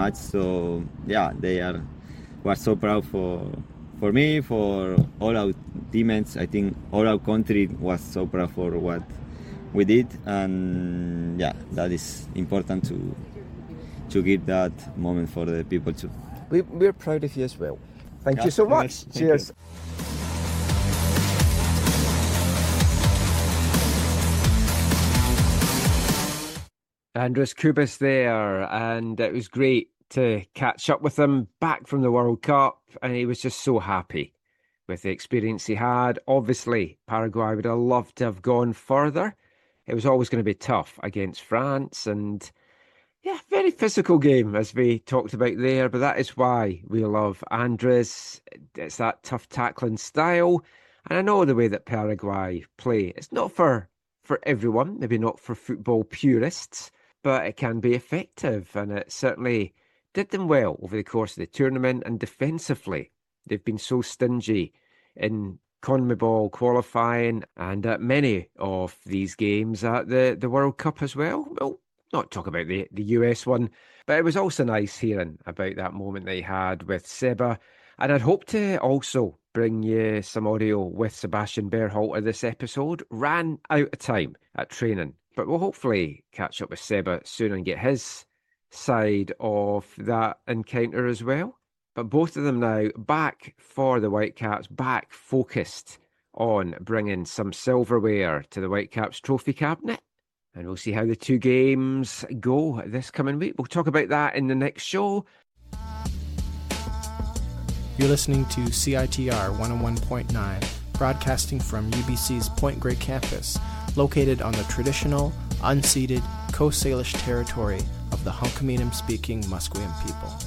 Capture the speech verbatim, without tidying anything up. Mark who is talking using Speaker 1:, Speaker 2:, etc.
Speaker 1: match. So yeah, they are were so proud for for me, for all our teammates. I think all our country was so proud for what we did, and yeah, that is important to to give that moment for the people too.
Speaker 2: We, we're proud of you as well. Thank
Speaker 1: yeah,
Speaker 2: you so much.
Speaker 1: Thank
Speaker 2: Cheers.
Speaker 1: You.
Speaker 3: Andrés Cubas there, and it was great to catch up with him back from the World Cup, and he was just so happy with the experience he had. Obviously, Paraguay would have loved to have gone further. It was always going to be tough against France, and yeah, very physical game, as we talked about there, but that is why we love Andrés. It's that tough tackling style, and I know the way that Paraguay play. It's not for, for everyone, maybe not for football purists, but it can be effective, and it certainly did them well over the course of the tournament. And defensively, they've been so stingy in CONMEBOL qualifying and at many of these games at the, the World Cup as well. Well, not talk about the, the U S one, but it was also nice hearing about that moment they had with Seba. And I'd hope to also bring you some audio with Sebastian Berhalter this episode. Ran out of time at training, but we'll hopefully catch up with Seba soon and get his side of that encounter as well. But both of them now back for the Whitecaps, back focused on bringing some silverware to the Whitecaps trophy cabinet. And we'll see how the two games go this coming week. We'll talk about that in the next show.
Speaker 4: You're listening to C I T R one oh one point nine, broadcasting from U B C's Point Grey campus, located on the traditional, unceded Coast Salish territory of the Hunkaminam-speaking Musqueam people.